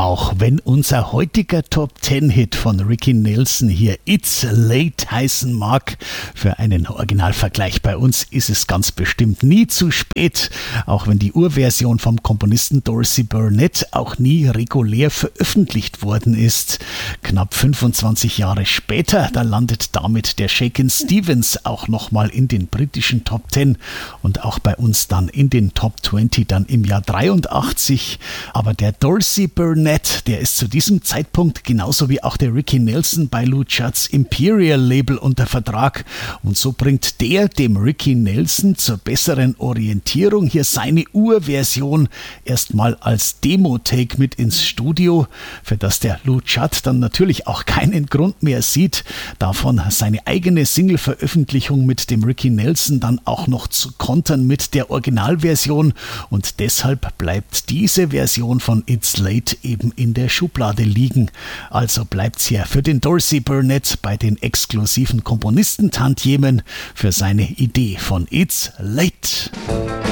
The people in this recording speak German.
Auch wenn unser heutiger Top-10-Hit von Ricky Nelson hier It's Late heißen mag, für einen Originalvergleich bei uns ist es ganz bestimmt nie zu spät, auch wenn die Urversion vom Komponisten Dorsey Burnett auch nie regulär veröffentlicht worden ist. Knapp 25 Jahre später, da landet damit der Shakin' Stevens auch nochmal in den britischen Top 10 und auch bei uns dann in den Top 20 dann im Jahr 83. Aber der Dorsey Burnett, der ist zu diesem Zeitpunkt genauso wie auch der Ricky Nelson bei Lou Judds Imperial Label unter Vertrag und so bringt der dem Ricky Nelson zur besseren Orientierung hier seine Urversion erstmal als Demo-Take mit ins Studio, für das der Lou Judd dann natürlich auch keinen Grund mehr sieht, davon seine eigene Single-Veröffentlichung mit dem Ricky Nelson dann auch noch zu kontern mit der Originalversion und deshalb bleibt diese Version von It's Late eben in der Schublade liegen. Also bleibt's hier für den Dorsey Burnett bei den exklusiven Komponisten-Tantiemen für seine Idee von It's Late.